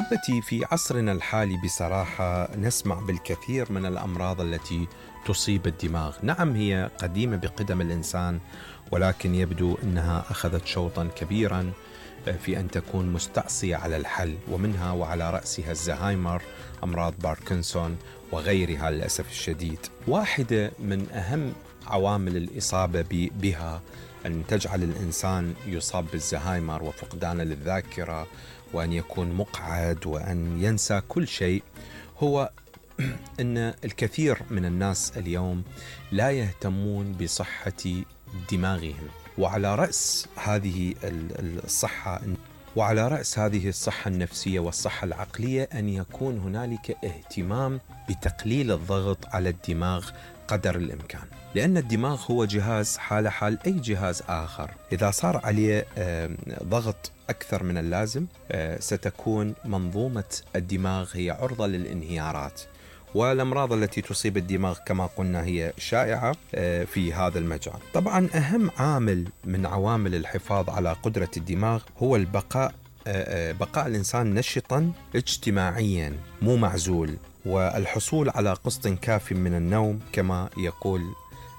أحبتي، في عصرنا الحالي بصراحة نسمع بالكثير من الأمراض التي تصيب الدماغ. نعم، هي قديمة بقدم الإنسان، ولكن يبدو أنها أخذت شوطا كبيرا في أن تكون مستعصية على الحل، ومنها وعلى رأسها الزهايمر، أمراض باركنسون وغيرها للأسف الشديد. واحدة من أهم عوامل الإصابة بها أن تجعل الإنسان يصاب بالزهايمر وفقدان للذاكرة وأن يكون مقعد وأن ينسى كل شيء، هو أن الكثير من الناس اليوم لا يهتمون بصحة دماغهم. وعلى رأس هذه الصحة النفسية والصحة العقلية أن يكون هنالك اهتمام بتقليل الضغط على الدماغ قدر الإمكان، لأن الدماغ هو جهاز حال أي جهاز آخر. إذا صار عليه ضغط أكثر من اللازم ستكون منظومة الدماغ هي عرضة للانهيارات، والأمراض التي تصيب الدماغ كما قلنا هي شائعة في هذا المجال. طبعا أهم عامل من عوامل الحفاظ على قدرة الدماغ هو بقاء الإنسان نشطا اجتماعيا مو معزول، والحصول على قسط كاف من النوم كما يقول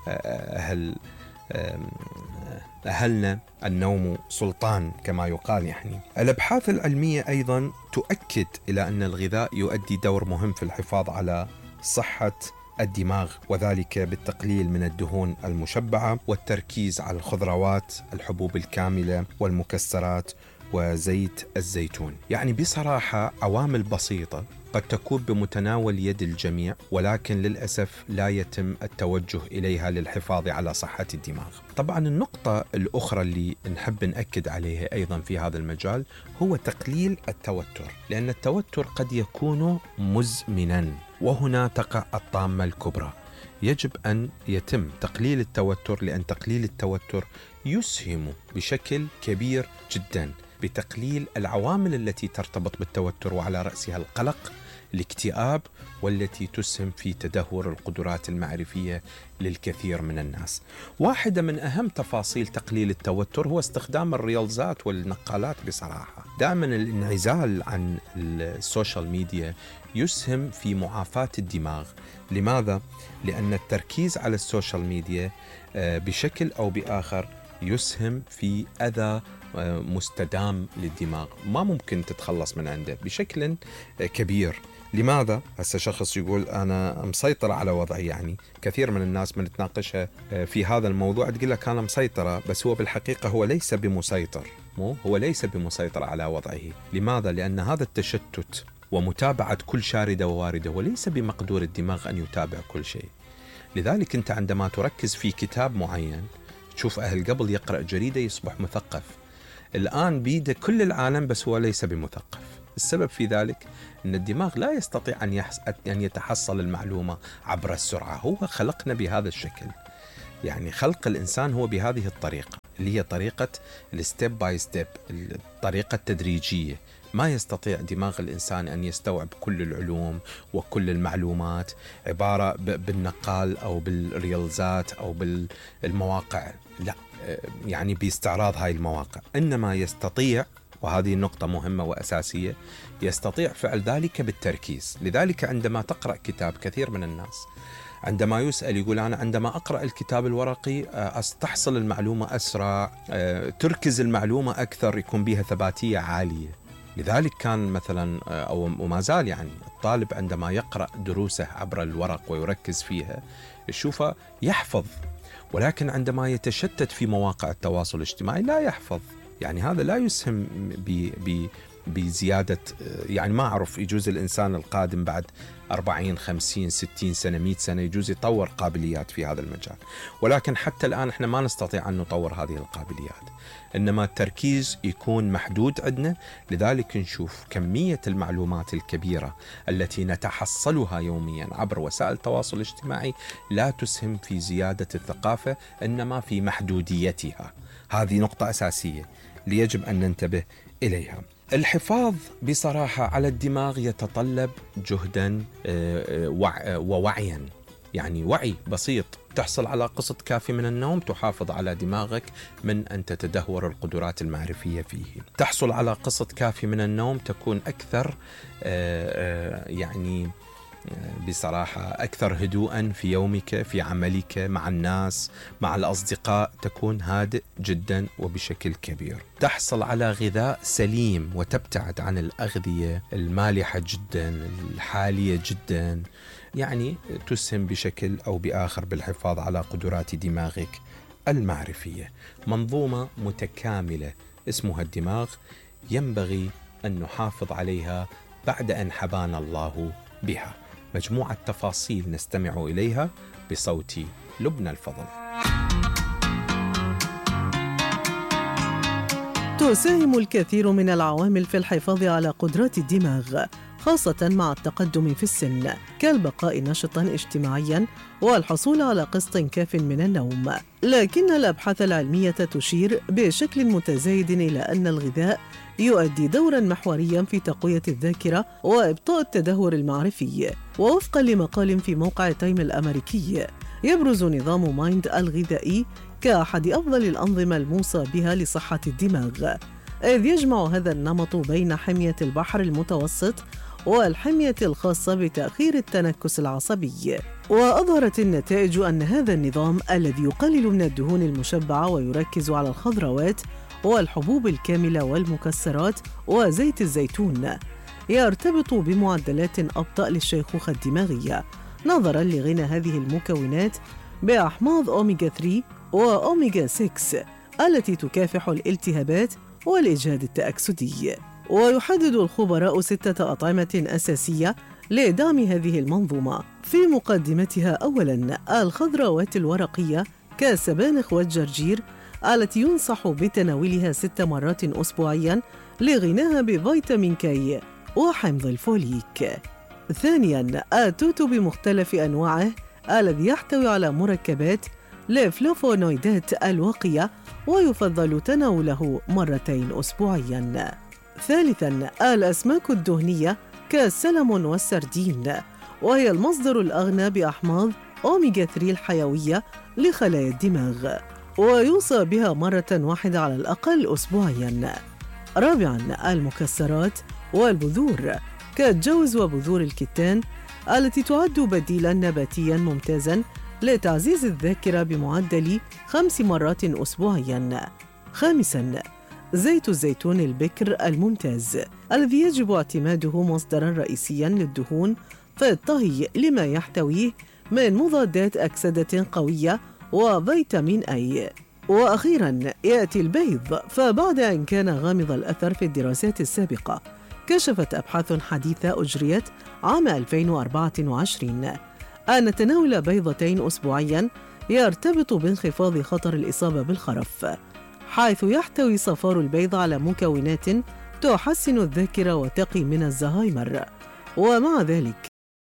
أهلنا: النوم سلطان كما يقال. يعني الأبحاث العلمية أيضا تؤكد إلى أن الغذاء يؤدي دور مهم في الحفاظ على صحة الدماغ، وذلك بالتقليل من الدهون المشبعة والتركيز على الخضروات، الحبوب الكاملة والمكسرات وزيت الزيتون. يعني بصراحة عوامل بسيطة قد تكون بمتناول يد الجميع، ولكن للأسف لا يتم التوجه إليها للحفاظ على صحة الدماغ. طبعا النقطة الأخرى اللي نحب نأكد عليها أيضا في هذا المجال هو تقليل التوتر، لأن التوتر قد يكون مزمنا، وهنا تقع الطامة الكبرى. يجب أن يتم تقليل التوتر، لأن تقليل التوتر يسهم بشكل كبير جدا بتقليل العوامل التي ترتبط بالتوتر، وعلى رأسها القلق، الاكتئاب، والتي تسهم في تدهور القدرات المعرفية للكثير من الناس. واحدة من أهم تفاصيل تقليل التوتر هو استخدام الريلزات والنقالات. بصراحة دائما الانعزال عن السوشيال ميديا يسهم في معافاة الدماغ. لماذا؟ لأن التركيز على السوشيال ميديا بشكل أو بآخر يسهم في أذى مستدام للدماغ، ما ممكن تتخلص من عنده بشكل كبير. لماذا؟ هسه شخص يقول أنا مسيطر على وضعي، يعني كثير من الناس من تناقشها في هذا الموضوع تقول لك أنا مسيطرة، بس هو بالحقيقة هو ليس بمسيطر، هو ليس بمسيطر على وضعه. لماذا؟ لأن هذا التشتت ومتابعة كل شاردة وواردة وليس بمقدور الدماغ أن يتابع كل شيء. لذلك أنت عندما تركز في كتاب معين، تشوف أهل قبل يقرأ جريدة يصبح مثقف، الآن بيده كل العالم بس هو ليس بمثقف. السبب في ذلك أن الدماغ لا يستطيع أن يتحصل المعلومة عبر السرعة. هو خلقنا بهذا الشكل، يعني خلق الإنسان هو بهذه الطريقة اللي هي طريقة الستيب باي ستيب، الطريقة التدريجية. ما يستطيع دماغ الإنسان أن يستوعب كل العلوم وكل المعلومات عبارة بالنقال أو بالريلزات أو بالمواقع، لا، يعني باستعراض هاي المواقع. إنما يستطيع، وهذه النقطة مهمة وأساسية، يستطيع فعل ذلك بالتركيز. لذلك عندما تقرأ كتاب، كثير من الناس عندما يسأل يقول أنا عندما أقرأ الكتاب الورقي أستحصل المعلومة أسرع، تركز المعلومة أكثر، يكون بها ثباتية عالية. لذلك كان مثلا أو وما زال يعني الطالب عندما يقرأ دروسه عبر الورق ويركز فيها يشوفه يحفظ، ولكن عندما يتشتت في مواقع التواصل الاجتماعي لا يحفظ. يعني هذا لا يسهم بزيادة، يعني ما أعرف، يجوز الإنسان القادم بعد 40 50 60 سنة 100 سنة يجوز يطور قابليات في هذا المجال، ولكن حتى الآن احنا ما نستطيع أن نطور هذه القابليات، إنما التركيز يكون محدود عندنا. لذلك نشوف كمية المعلومات الكبيرة التي نتحصلها يوميا عبر وسائل التواصل الاجتماعي لا تسهم في زيادة الثقافة، إنما في محدوديتها. هذه نقطة أساسية يجب أن ننتبه إليها. الحفاظ بصراحة على الدماغ يتطلب جهدا ووعيا. يعني وعي بسيط، تحصل على قسط كافي من النوم تحافظ على دماغك من أن تتدهور القدرات المعرفية فيه. تحصل على قسط كافي من النوم تكون أكثر يعني بصراحة أكثر هدوءا في يومك، في عملك، مع الناس، مع الأصدقاء، تكون هادئ جدا وبشكل كبير. تحصل على غذاء سليم وتبتعد عن الأغذية المالحة جدا، الحالية جدا، يعني تسهم بشكل أو بآخر بالحفاظ على قدرات دماغك المعرفية. منظومة متكاملة اسمها الدماغ، ينبغي أن نحافظ عليها بعد أن حبانا الله بها. مجموعة تفاصيل نستمع إليها بصوت لبنى الفضل. تساهم الكثير من العوامل في الحفاظ على قدرات الدماغ، خاصة مع التقدم في السن، كالبقاء نشطاً اجتماعياً والحصول على قسط كاف من النوم. لكن الأبحاث العلمية تشير بشكل متزايد إلى أن الغذاء يؤدي دوراً محورياً في تقوية الذاكرة وإبطاء التدهور المعرفي. ووفقاً لمقال في موقع تايم الأمريكي، يبرز نظام مايند الغذائي كأحد أفضل الأنظمة الموصى بها لصحة الدماغ، إذ يجمع هذا النمط بين حمية البحر المتوسط والحمية الخاصة بتأخير التنكس العصبي. وأظهرت النتائج أن هذا النظام الذي يقلل من الدهون المشبعة ويركز على الخضروات والحبوب الكاملة والمكسرات وزيت الزيتون يرتبط بمعدلات أبطأ للشيخوخة الدماغية، نظراً لغنى هذه المكونات بأحماض أوميغا 3 وأوميغا 6 التي تكافح الالتهابات والإجهاد التأكسدي. ويحدد الخبراء 6 أطعمة أساسية لدعم هذه المنظومة، في مقدمتها أولاً الخضروات الورقية كالسبانخ والجرجير التي ينصح بتناولها 6 مرات أسبوعياً لغناها بفيتامين كي وحمض الفوليك. ثانياً التوت بمختلف أنواعه الذي يحتوي على مركبات لفلوفونويدات الوقية ويفضل تناوله 2 مرات أسبوعياً. ثالثاً الأسماك الدهنية كالسلمون والسردين، وهي المصدر الأغنى بأحماض أوميغا 3 الحيوية لخلايا الدماغ، ويوصى بها 1 مرة على الأقل أسبوعياً. رابعاً المكسرات والبذور كالجوز وبذور الكتان التي تعد بديلاً نباتياً ممتازاً لتعزيز الذاكرة بمعدل 5 مرات أسبوعياً. خامساً زيت الزيتون البكر الممتاز الذي يجب اعتماده مصدراً رئيسياً للدهون في الطهي لما يحتويه من مضادات أكسدة قوية وفيتامين أي. وأخيراً يأتي البيض، فبعد أن كان غامض الأثر في الدراسات السابقة، كشفت أبحاث حديثة أجريت عام 2024 أن تناول بيضتين أسبوعياً يرتبط بانخفاض خطر الإصابة بالخرف، حيث يحتوي صفار البيض على مكونات تحسن الذاكرة وتقي من الزهايمر. ومع ذلك